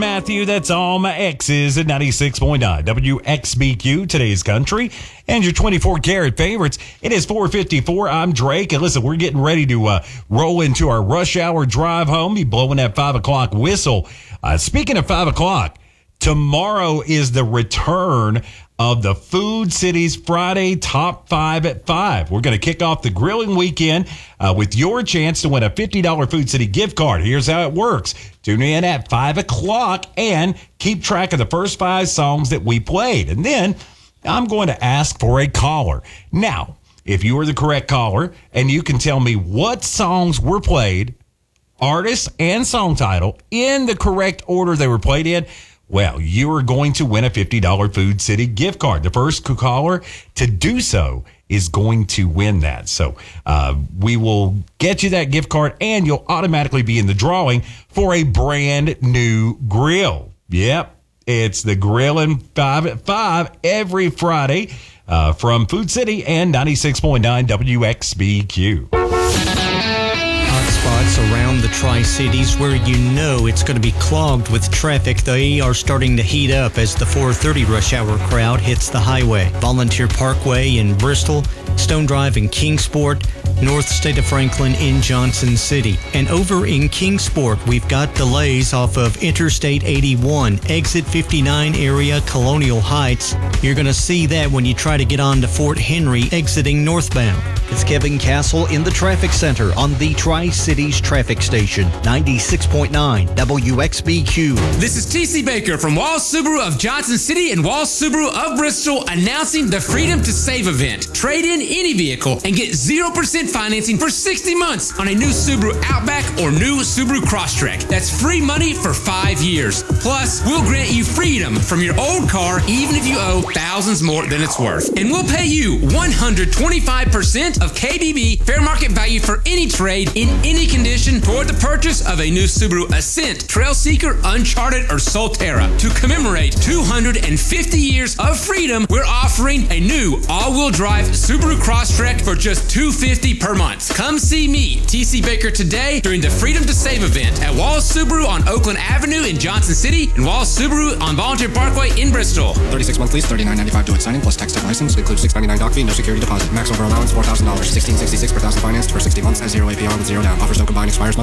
Matthew, that's all my X's at 96.9 WXBQ, today's country, and your 24-karat favorites. It is 4:54. I'm Drake, and listen, we're getting ready to roll into our rush hour drive home. Be blowing that 5 o'clock whistle. Speaking of 5 o'clock, tomorrow is the return of the Food Cities Friday Top 5 at 5. We're going to kick off the grilling weekend with your chance to win a $50 Food City gift card. Here's how it works. Tune in at 5 o'clock and keep track of the first 5 songs that we played. And then I'm going to ask for a caller. Now, if you are the correct caller and you can tell me what songs were played, artist and song title, in the correct order they were played in, well, you are going to win a $50 Food City gift card. The first caller to do so is going to win that. So we will get you that gift card, and you'll automatically be in the drawing for a brand new grill. Yep, it's the Grillin' 5 at 5 every Friday from Food City and 96.9 WXBQ. Spots around the Tri-Cities where you know it's going to be clogged with traffic. They are starting to heat up as the 4:30 rush hour crowd hits the highway. Volunteer Parkway in Bristol, Stone Drive in Kingsport, North State of Franklin in Johnson City. And over in Kingsport, we've got delays off of Interstate 81, exit 59 area, Colonial Heights. You're going to see that when you try to get on to Fort Henry exiting northbound. It's Kevin Castle in the traffic center on the Tri-Cities traffic station, 96.9 WXBQ. This is TC Baker from Walls Subaru of Johnson City and Walls Subaru of Bristol announcing the Freedom to Save event. Trade in any vehicle and get 0% financing for 60 months on a new Subaru Outback or new Subaru Crosstrek. That's free money for 5 years. Plus, we'll grant you freedom from your old car even if you owe thousands more than it's worth. And we'll pay you 125% of KBB fair market value for any trade in any condition toward the purchase of a new Subaru Ascent, Trailseeker, Uncharted, or Solterra. To commemorate 250 years of freedom, we're offering a new all-wheel drive Subaru Crosstrek for just $250 per month. Come see me, TC Baker, today during the Freedom to Save event at Walls Subaru on Oakland Avenue in Johnson City and Walls Subaru on Volunteer Parkway in Bristol. 36-month lease, $39.95 to signing plus tax tech license. Includes $699 doc fee, no security deposit. Maximum for allowance $4,000. $1,666 per thousand financed for 60 months at 0 APR with 0 down. Offers no combined, expires month.